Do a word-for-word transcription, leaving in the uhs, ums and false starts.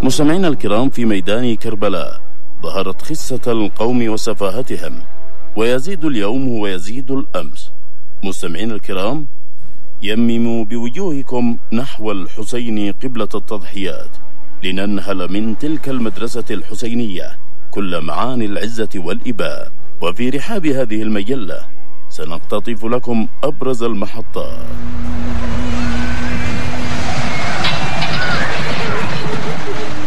مستمعينا الكرام، في ميدان كربلاء ظهرت خسة القوم وسفاهتهم، ويزيد اليوم ويزيد الأمس. مستمعينا الكرام، يمموا بوجوهكم نحو الحسين قبلة التضحيات، لننهل من تلك المدرسة الحسينية كل معاني العزة والإباء. وفي رحاب هذه المجلة سنقتطف لكم أبرز المحطات.